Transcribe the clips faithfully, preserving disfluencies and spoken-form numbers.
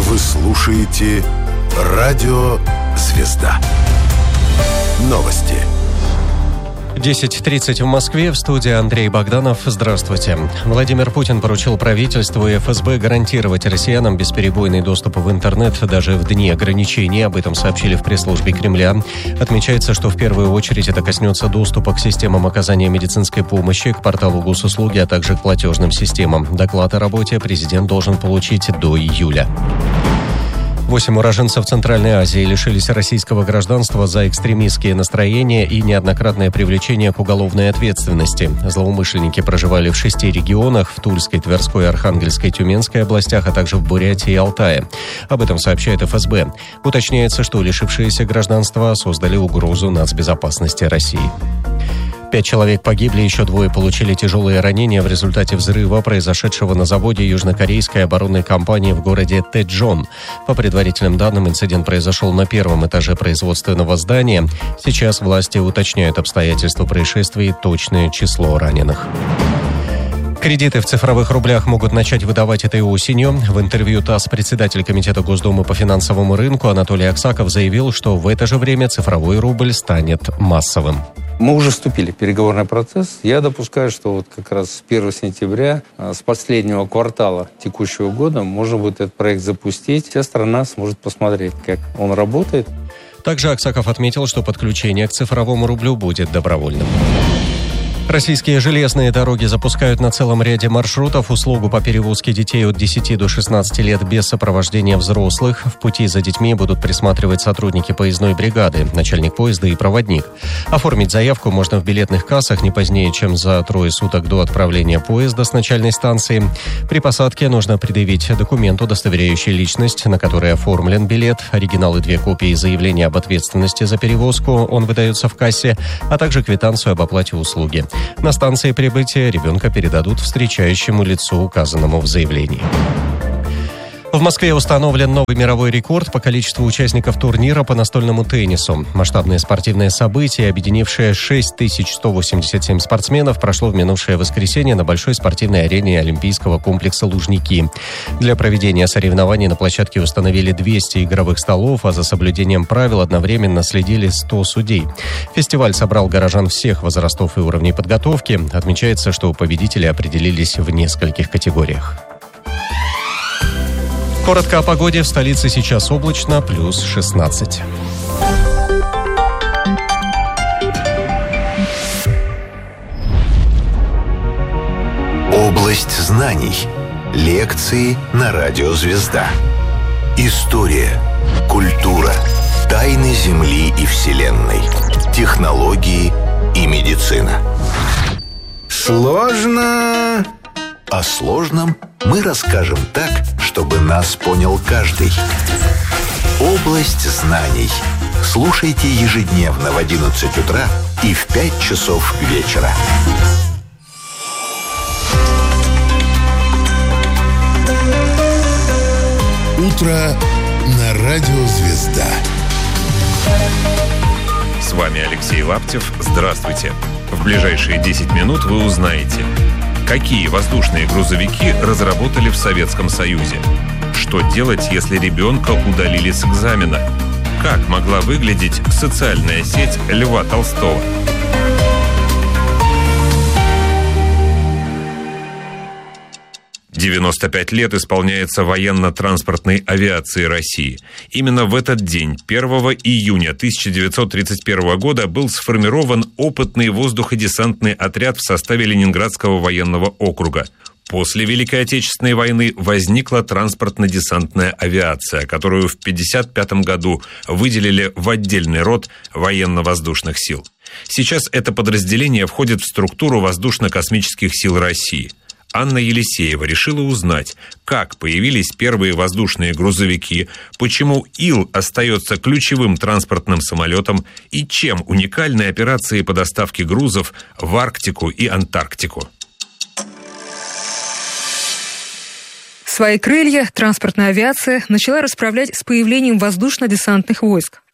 Вы слушаете «Радио Звезда». Новости. десять тридцать в Москве. В студии Андрей Богданов. Здравствуйте. Владимир Путин поручил правительству и эф эс бэ гарантировать россиянам бесперебойный доступ в интернет даже в дни ограничений. Об этом сообщили в пресс-службе Кремля. Отмечается, что в первую очередь это коснется доступа к системам оказания медицинской помощи, к порталу госуслуги, а также к платежным системам. Доклад о работе президент должен получить до июля. Восемь уроженцев Центральной Азии лишились российского гражданства за экстремистские настроения и неоднократное привлечение к уголовной ответственности. Злоумышленники проживали в шести регионах – в Тульской, Тверской, Архангельской, Тюменской областях, а также в Бурятии и Алтае. Об этом сообщает эф эс бэ. Уточняется, что лишившиеся гражданства создали угрозу нацбезопасности России. Пять человек погибли, еще двое получили тяжелые ранения в результате взрыва, произошедшего на заводе южнокорейской оборонной компании в городе Тэджон. По предварительным данным, инцидент произошел на первом этаже производственного здания. Сейчас власти уточняют обстоятельства происшествия и точное число раненых. Кредиты в цифровых рублях могут начать выдавать этой осенью. В интервью ТАСС председатель Комитета Госдумы по финансовому рынку Анатолий Аксаков заявил, что в это же время цифровой рубль станет массовым. Мы уже вступили в переговорный процесс. Я допускаю, что вот как раз с первого сентября, с последнего квартала текущего года, можно будет этот проект запустить. Вся страна сможет посмотреть, как он работает. Также Аксаков отметил, что подключение к цифровому рублю будет добровольным. Российские железные дороги запускают на целом ряде маршрутов услугу по перевозке детей от десяти до шестнадцати лет без сопровождения взрослых. В пути за детьми будут присматривать сотрудники поездной бригады, начальник поезда и проводник. Оформить заявку можно в билетных кассах не позднее, чем за трое суток до отправления поезда с начальной станции. При посадке нужно предъявить документ, удостоверяющий личность, на который оформлен билет, оригинал и две копии заявления об ответственности за перевозку, он выдается в кассе, а также квитанцию об оплате услуги. На станции прибытия ребенка передадут встречающему лицу, указанному в заявлении. В Москве установлен новый мировой рекорд по количеству участников турнира по настольному теннису. Масштабное спортивное событие, объединившее шесть тысяч сто восемьдесят семь спортсменов, прошло в минувшее воскресенье на большой спортивной арене Олимпийского комплекса «Лужники». Для проведения соревнований на площадке установили двести игровых столов, а за соблюдением правил одновременно следили сто судей. Фестиваль собрал горожан всех возрастов и уровней подготовки. Отмечается, что победители определились в нескольких категориях. Коротко о погоде. В столице сейчас облачно, плюс шестнадцать. Область знаний. Лекции на радио «Звезда». История, культура, тайны Земли и Вселенной, технологии и медицина. Сложно. О сложном мы расскажем так, чтобы нас понял каждый. Область знаний. Слушайте ежедневно в одиннадцать утра и в пять часов вечера. Утро на радио «Звезда». С вами Алексей Лаптев. Здравствуйте. В ближайшие десять минут вы узнаете, какие воздушные грузовики разработали в Советском Союзе, что делать, если ребенка удалили с экзамена, как могла выглядеть социальная сеть Льва Толстого. девяносто пять лет исполняется военно-транспортной авиации России. Именно в этот день, первого июня тысяча девятьсот тридцать первого года, был сформирован опытный воздуходесантный отряд в составе Ленинградского военного округа. После Великой Отечественной войны возникла транспортно-десантная авиация, которую в пятьдесят пятом году выделили в отдельный род военно-воздушных сил. Сейчас это подразделение входит в структуру воздушно-космических сил России. Анна Елисеева решила узнать, как появились первые воздушные грузовики, почему Ил остается ключевым транспортным самолетом и чем уникальны операции по доставке грузов в Арктику и Антарктику. Свои крылья транспортная авиация начала расправлять с появлением воздушно-десантных войск.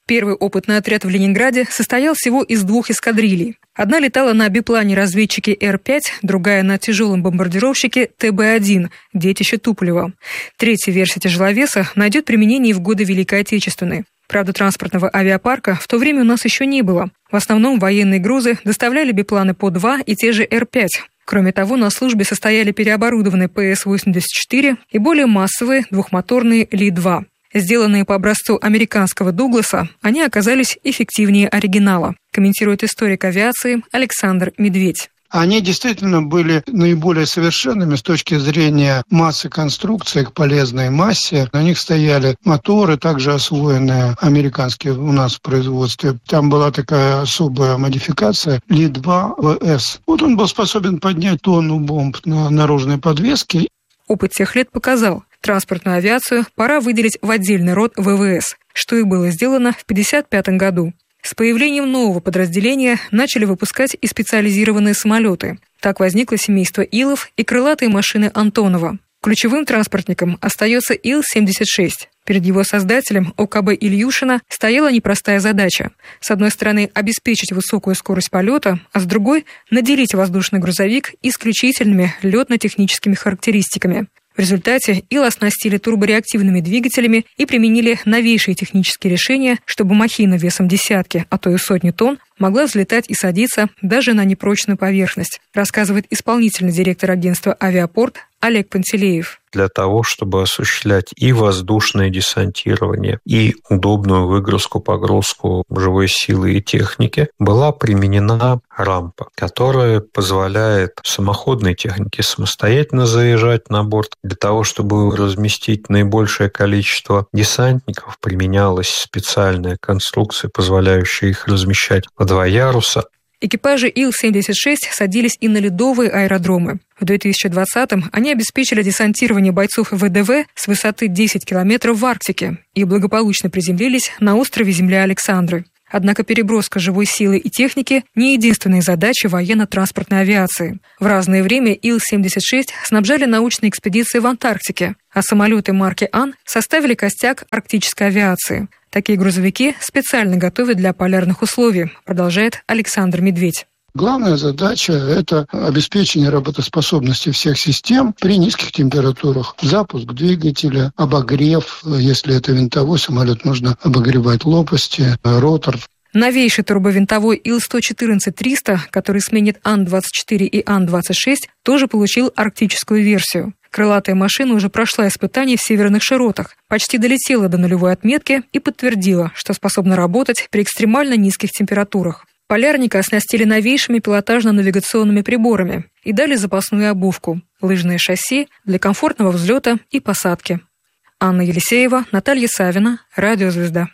Первый опытный отряд в Ленинграде состоял всего из двух эскадрилей. Одна летала на биплане-разведчике Эр пять, другая на тяжелом бомбардировщике Тэ Бэ один, детище Туполева. Третья версия тяжеловеса найдет применение в годы Великой Отечественной. Правда, транспортного авиапарка в то время у нас еще не было. В основном военные грузы доставляли бипланы По два и те же Эр пять. Кроме того, на службе состояли переоборудованные Пэ Эс восемьдесят четыре и более массовые двухмоторные Ли два. Сделанные по образцу американского Дугласа, они оказались эффективнее оригинала, комментирует историк авиации Александр Медведь. Они действительно были наиболее совершенными с точки зрения массы конструкции к полезной массе. На них стояли моторы, также освоенные американские у нас в производстве. Там была такая особая модификация Ли два вэ эс. Вот он был способен поднять тонну бомб на наружной подвеске. Опыт тех лет показал, транспортную авиацию пора выделить в отдельный род вэ вэ эс, что и было сделано в пятьдесят пятом году. С появлением нового подразделения начали выпускать и специализированные самолеты. Так возникло семейство Илов и крылатые машины Антонова. Ключевым транспортником остается Ил семьдесят шесть. Перед его создателем О Ка Бэ Ильюшина стояла непростая задача. С одной стороны, обеспечить высокую скорость полета, а с другой – наделить воздушный грузовик исключительными летно-техническими характеристиками. В результате Ил оснастили турбореактивными двигателями и применили новейшие технические решения, чтобы махина весом десятки, а то и сотни тонн могла взлетать и садиться даже на непрочную поверхность, рассказывает исполнительный директор агентства «Авиапорт» Олег Пантелеев. Для того, чтобы осуществлять и воздушное десантирование, и удобную выгрузку-погрузку живой силы и техники, была применена рампа, которая позволяет самоходной технике самостоятельно заезжать на борт. Для того, чтобы разместить наибольшее количество десантников, применялась специальная конструкция, позволяющая их размещать по два яруса. Экипажи Ил семьдесят шесть садились и на ледовые аэродромы. В две тысячи двадцатом они обеспечили десантирование бойцов Вэ Дэ Вэ с высоты десять километров в Арктике и благополучно приземлились на острове Земля Александры. Однако переброска живой силы и техники – не единственная задача военно-транспортной авиации. В разное время Ил семьдесят шесть снабжали научные экспедиции в Антарктике, а самолеты марки Ан составили костяк арктической авиации. Такие грузовики специально готовят для полярных условий, продолжает Александр Медведь. Главная задача – это обеспечение работоспособности всех систем при низких температурах. Запуск двигателя, обогрев, если это винтовой самолет, нужно обогревать лопасти, ротор. Новейший турбовинтовой Ил сто четырнадцать триста, который сменит Ан двадцать четыре и Ан двадцать шесть, тоже получил арктическую версию. Крылатая машина уже прошла испытания в северных широтах, почти долетела до нулевой отметки и подтвердила, что способна работать при экстремально низких температурах. Полярника оснастили новейшими пилотажно-навигационными приборами и дали запасную обувку, лыжное шасси для комфортного взлета и посадки. Анна Елисеева, Наталья Савина, Радио «Звезда».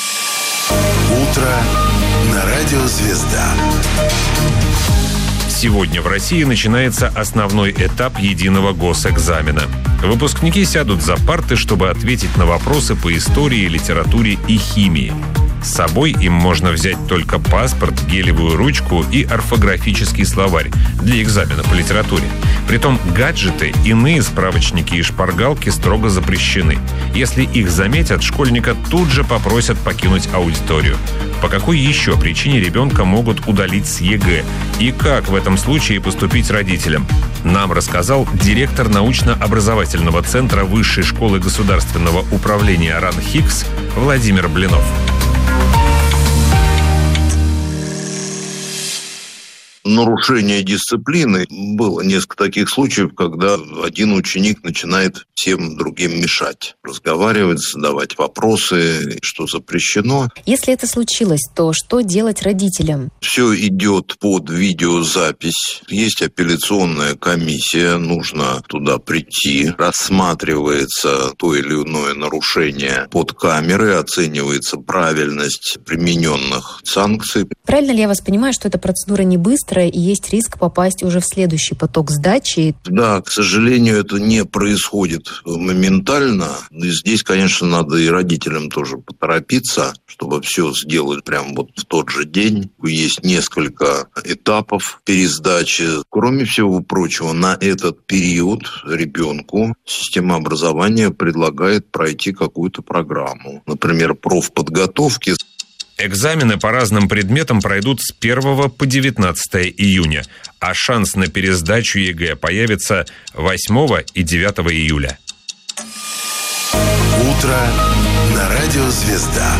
Утро на Радио «Звезда». Сегодня в России начинается основной этап единого госэкзамена. Выпускники сядут за парты, чтобы ответить на вопросы по истории, литературе и химии. С собой им можно взять только паспорт, гелевую ручку и орфографический словарь для экзамена по литературе. Притом гаджеты, иные справочники и шпаргалки строго запрещены. Если их заметят, школьника тут же попросят покинуть аудиторию. По какой еще причине ребенка могут удалить с Е Гэ? И как в этом случае поступить родителям? Нам рассказал директор научно-образовательного центра Высшей школы государственного управления РАН-ХИКС Владимир Блинов. Нарушение дисциплины. Было несколько таких случаев, когда один ученик начинает всем другим мешать, разговаривать, задавать вопросы, что запрещено. Если это случилось, то что делать родителям? Все идет под видеозапись. Есть апелляционная комиссия, нужно туда прийти. Рассматривается то или иное нарушение под камерой, оценивается правильность примененных санкций. Правильно ли я вас понимаю, что эта процедура не быстрая и есть риск попасть уже в следующий поток сдачи? Да, к сожалению, это не происходит моментально. И здесь, конечно, надо и родителям тоже поторопиться, чтобы все сделать прямо вот в тот же день. Есть несколько этапов пересдачи. Кроме всего прочего, на этот период ребенку система образования предлагает пройти какую-то программу. Например, профподготовки. Экзамены по разным предметам пройдут с первого по девятнадцатое июня, а шанс на пересдачу ЕГЭ появится восьмого и девятого июля. Утро на радио «Звезда».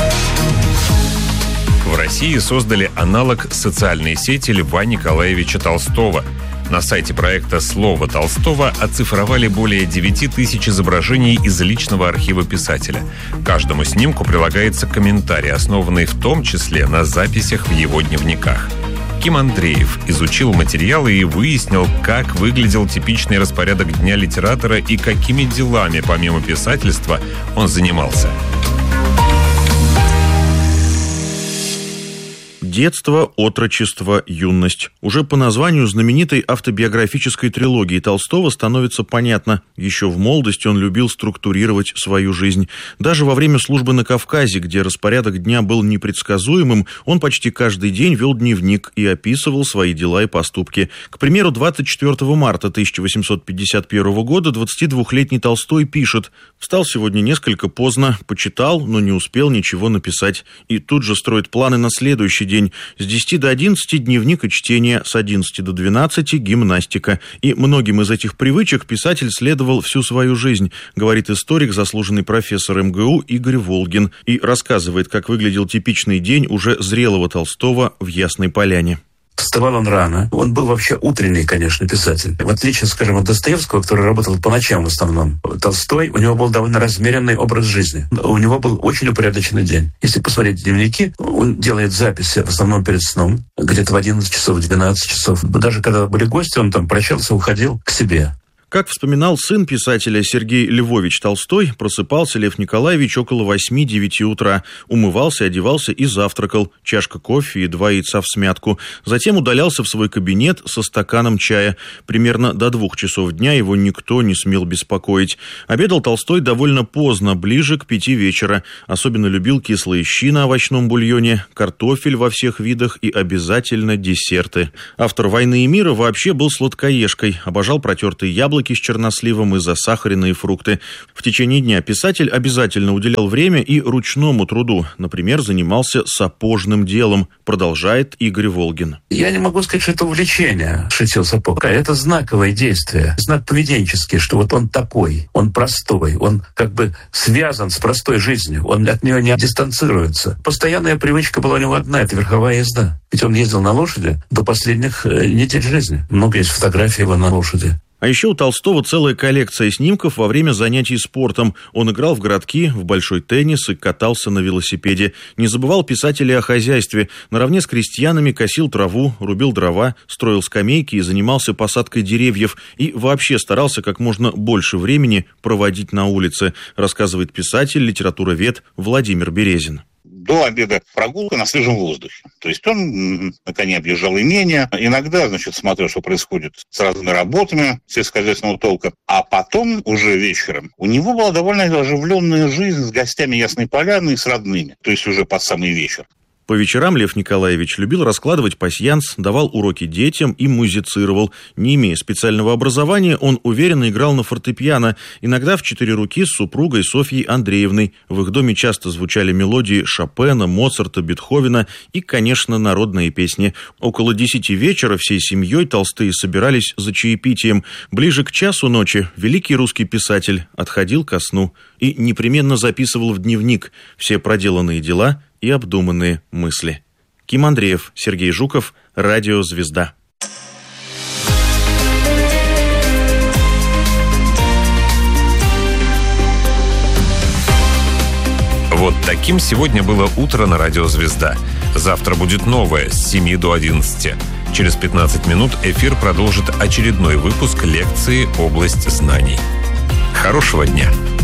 В России создали аналог социальной сети Льва Николаевича Толстого. На сайте проекта «Слово Толстого» оцифровали более девяти тысяч изображений из личного архива писателя. К каждому снимку прилагается комментарий, основанный в том числе на записях в его дневниках. Ким Андреев изучил материалы и выяснил, как выглядел типичный распорядок дня литератора и какими делами, помимо писательства, он занимался. Детство, отрочество, юность. Уже по названию знаменитой автобиографической трилогии Толстого становится понятно. Еще в молодости он любил структурировать свою жизнь. Даже во время службы на Кавказе, где распорядок дня был непредсказуемым, он почти каждый день вел дневник и описывал свои дела и поступки. К примеру, двадцать четвёртого марта тысяча восемьсот пятьдесят первого года двадцатидвухлетний Толстой пишет: «Встал сегодня несколько поздно, почитал, но не успел ничего написать». И тут же строит планы на следующий день. С десяти до одиннадцати дневник и чтение, с одиннадцати до двенадцати гимнастика. И многим из этих привычек писатель следовал всю свою жизнь, говорит историк, заслуженный профессор эм гэ у Игорь Волгин, и рассказывает, как выглядел типичный день уже зрелого Толстого в Ясной Поляне. Вставал он рано. Он был вообще утренний, конечно, писатель. В отличие, скажем, от Достоевского, который работал по ночам в основном, Толстой, у него был довольно размеренный образ жизни. У него был очень упорядоченный день. Если посмотреть дневники, он делает записи в основном перед сном, где-то в одиннадцать часов, двенадцать часов. Даже когда были гости, он там прощался, уходил к себе. Как вспоминал сын писателя Сергей Львович Толстой, просыпался Лев Николаевич около восьми-девяти утра, умывался, одевался и завтракал, чашка кофе и два яйца всмятку. Затем удалялся в свой кабинет со стаканом чая. Примерно до двух часов дня его никто не смел беспокоить. Обедал Толстой довольно поздно, ближе к пяти вечера. Особенно любил кислые щи на овощном бульоне, картофель во всех видах и обязательно десерты. Автор «Войны и мира» вообще был сладкоежкой, обожал протертые яблоки с черносливом и засахаренные фрукты. В течение дня писатель обязательно уделял время и ручному труду. Например, занимался сапожным делом, продолжает Игорь Волгин. Я не могу сказать, что это увлечение, шитье сапог. Это знаковое действие, знак поведенческий, что вот он такой, он простой, он как бы связан с простой жизнью, он от нее не дистанцируется. Постоянная привычка была у него одна — это верховая езда. Ведь он ездил на лошади до последних э, недель жизни. Много есть фотографий его на лошади. А еще у Толстого целая коллекция снимков во время занятий спортом. Он играл в городки, в большой теннис и катался на велосипеде. Не забывал писатель и о хозяйстве. Наравне с крестьянами косил траву, рубил дрова, строил скамейки и занимался посадкой деревьев. И вообще старался как можно больше времени проводить на улице, рассказывает писатель, литературовед Владимир Березин. До обеда прогулка на свежем воздухе. То есть он на коне объезжал имение. Иногда, значит, смотрел, что происходит с разными работами сельскохозяйственного толка. А потом, уже вечером, у него была довольно оживленная жизнь с гостями Ясной Поляны и с родными. То есть уже под самый вечер. По вечерам Лев Николаевич любил раскладывать пасьянс, давал уроки детям и музицировал. Не имея специального образования, он уверенно играл на фортепиано, иногда в четыре руки с супругой Софьей Андреевной. В их доме часто звучали мелодии Шопена, Моцарта, Бетховена и, конечно, народные песни. Около десяти вечера всей семьей Толстые собирались за чаепитием. Ближе к часу ночи великий русский писатель отходил ко сну и непременно записывал в дневник все проделанные дела и обдуманные мысли. Ким Андреев, Сергей Жуков, Радио «Звезда». Вот таким сегодня было утро на Радио «Звезда». Завтра будет новое с семи до одиннадцати. Через пятнадцать минут эфир продолжит очередной выпуск лекции «Область знаний». Хорошего дня!